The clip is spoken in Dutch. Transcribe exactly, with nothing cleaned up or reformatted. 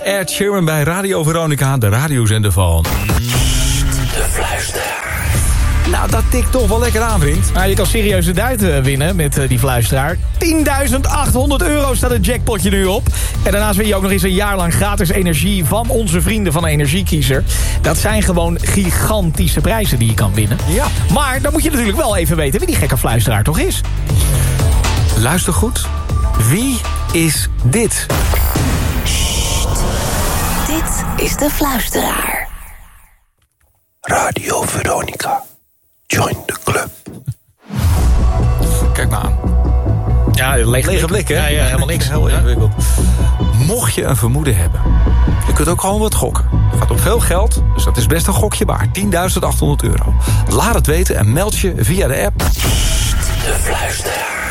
Ed Sheeran bij Radio Veronica, de radiozender van... De Fluisteraar. Nou, dat tikt toch wel lekker aan, vriend. Nou, je kan serieuze duiten winnen met uh, die fluisteraar. tienduizend achthonderd euro staat het jackpotje nu op. En daarnaast win je ook nog eens een jaar lang gratis energie... van onze vrienden van Energiekiezer. Dat zijn gewoon gigantische prijzen die je kan winnen. Ja. Maar dan moet je natuurlijk wel even weten wie die gekke fluisteraar toch is. Luister goed. Wie is dit? Sst. Dit is de fluisteraar. Radio Veronica. Join the club. Kijk maar aan. Ja, lege, Lege blik, hè? Ja, ja, helemaal niks. Heel ingewikkeld. Mocht je een vermoeden hebben, je kunt ook gewoon wat gokken. Het gaat om veel geld, dus dat is best een gokje waard. tienduizend achthonderd euro. Laat het weten en meld je via de app. De fluisteraar.